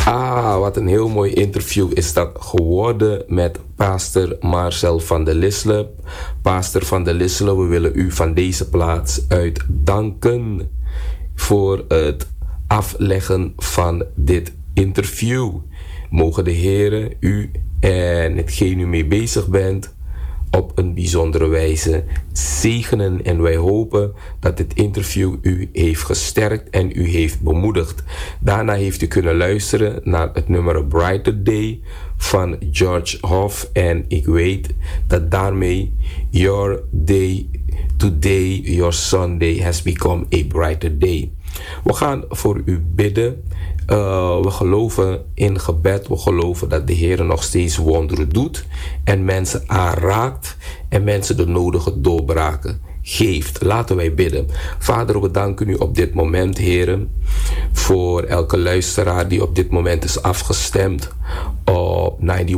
Wat een heel mooi interview is dat geworden met pastor Marcel van der Lisselen. Pastor van der Lisselen, we willen u van deze plaats uit danken voor het afleggen van dit interview. Mogen de Heere u en hetgeen u mee bezig bent op een bijzondere wijze zegenen. En wij hopen dat dit interview u heeft gesterkt en u heeft bemoedigd. Daarna heeft u kunnen luisteren naar het nummer A Brighter Day van George Hoff. En ik weet dat daarmee your day today, your Sunday has become a brighter day. We gaan voor u bidden. We geloven in gebed. We geloven dat de Heer nog steeds wonderen doet. En mensen aanraakt. En mensen de nodige doorbraken geeft. Laten wij bidden. Vader, we danken u op dit moment, Heer. Voor elke luisteraar die op dit moment is afgestemd. Op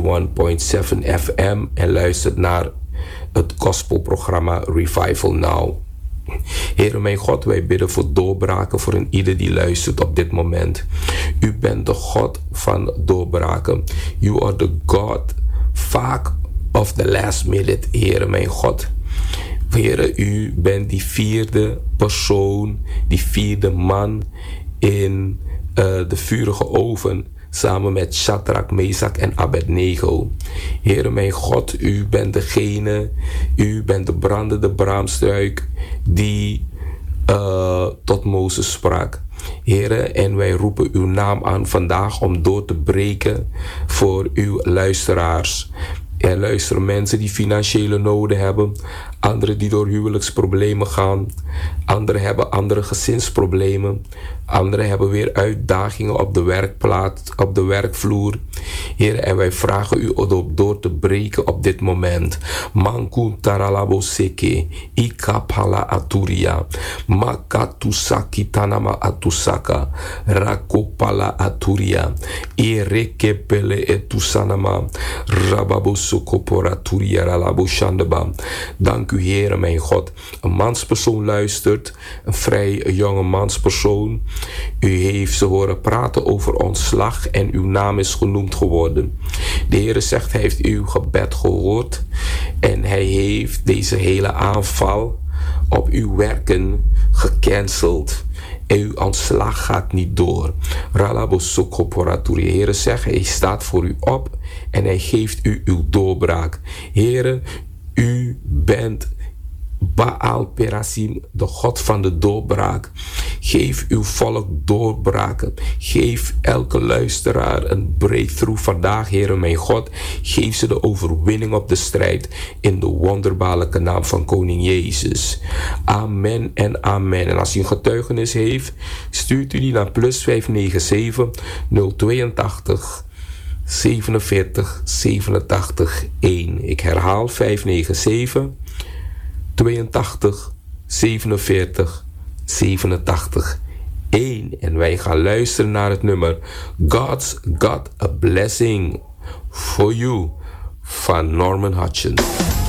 91.7 FM. En luistert naar het gospelprogramma Revival Now. Heere mijn God, wij bidden voor doorbraken voor een ieder die luistert op dit moment. U bent de God van doorbraken. You are the God vaak of the last minute, Heere mijn God. Heere, u bent die vierde persoon, die vierde man in de vurige oven. Samen met Shadrach, Meshach en Abednego. Heere mijn God, u bent degene, u bent de brandende braamstruik die tot Mozes sprak. Heere, en wij roepen uw naam aan vandaag om door te breken voor uw luisteraars. Er luisteren mensen die financiële noden hebben. Anderen die door huwelijksproblemen gaan. Anderen hebben andere gezinsproblemen. Anderen hebben weer uitdagingen op de werkplaats, op de werkvloer. Heer, en wij vragen u door te breken op dit moment. Mankun taralabo seke, ikapala aturia, makatusaki tanama atusaka, rakopala aturia, irekepele etusanama, rababosokopora ralabo shandaba. Dank u, Heer, mijn God. Een manspersoon luistert, een vrij jonge manspersoon. U heeft ze horen praten over ontslag en uw naam is genoemd geworden. De Heer zegt, hij heeft uw gebed gehoord en hij heeft deze hele aanval op uw werken gecanceld. En uw ontslag gaat niet door. De Heer zegt, hij staat voor u op en hij geeft u uw doorbraak. Heer, u bent Baal Perasim, de God van de doorbraak. Geef uw volk doorbraken. Geef elke luisteraar een breakthrough vandaag, Heere mijn God. Geef ze de overwinning op de strijd in de wonderbaarlijke naam van Koning Jezus. Amen en amen. En als u een getuigenis heeft, stuurt u die naar +597 082 47 87 1. Ik herhaal 597 82 47 87 1. En wij gaan luisteren naar het nummer God's Got a Blessing for You van Norman Hutchins.